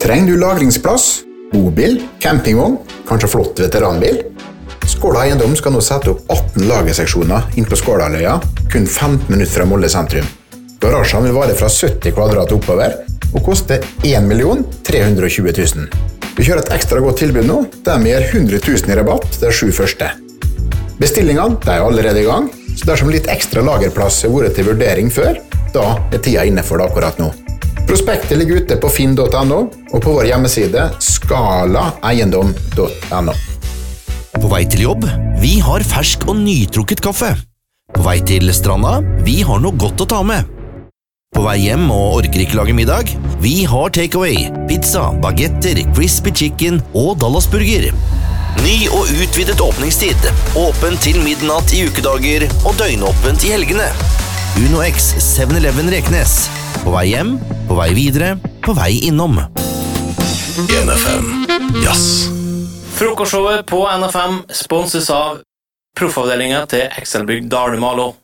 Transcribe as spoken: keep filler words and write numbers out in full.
Trenger du lagringsplass, bobil, campingvogn, kanskje flott veteranbil? Skåla Eiendom skal nå sette opp atten lagerseksjoner inn på Skålaløya, kun femten minutter fra Molde sentrum. Garasjen vil vare fra sytti kvadrat oppover, og koste en million tre hundre og tjue tusen. Vi kjører et ekstra godt tilbud nå, der vi gir hundre tusen i rabatt de sju første. Bestillingene de er allerede i gang, så dersom litt ekstra lagerplass har vært til vurdering før, da er tida inne for det akkurat nå. Prospektet ligger ute på finn punktum no og på vår hjemmeside skala eiendom punktum no. På vei til jobb, vi har fersk og nytrukket kaffe. På vei til stranda, vi har noe godt å ta med. På vei hjem og orker ikke lage middag, vi har takeaway, pizza, bagetter, crispy chicken og Dallasburger. Ny og utvidet åpningstid, åpent til midnatt i ukedager og døgnåpent i helgene. Uno X seven eleven Reknes. På vei hjem, på vei videre, på vei innom. N F M, jazz. Frokostshowet på N F M sponses av proffavdelingen til Excelbygg Dalumalo.